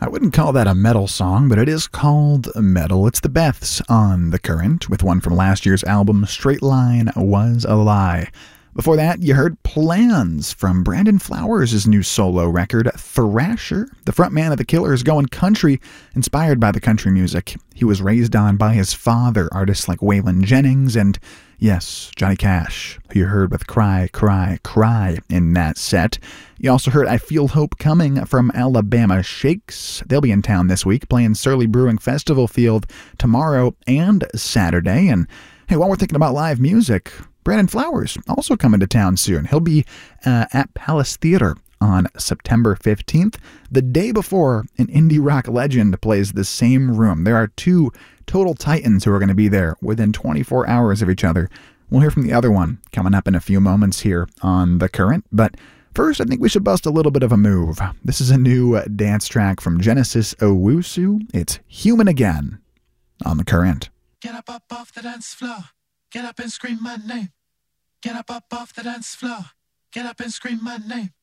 I wouldn't call that a metal song, but it is called metal. It's the Beths on The Current, with one from last year's album, Straight Line Was a Lie. Before that, you heard Plans from Brandon Flowers' new solo record, Thrasher. The frontman of The Killers going country, inspired by the country music he was raised on by his father, artists like Waylon Jennings and, yes, Johnny Cash, who you heard with Cry, Cry, Cry in that set. You also heard I Feel Hope Coming from Alabama Shakes. They'll be in town this week, playing Surly Brewing Festival Field tomorrow and Saturday. And hey, while we're thinking about live music, Brandon Flowers also coming to town soon. He'll be at Palace Theater on September 15th, the day before an indie rock legend plays the same room. There are two total titans who are going to be there within 24 hours of each other. We'll hear from the other one coming up in a few moments here on The Current, but first I think we should bust a little bit of a move. This is a new dance track from Genesis Owusu. It's Human Again on The Current. Get up off the dance floor. Get up and scream my name. Get up off the dance floor. Get up and scream my name.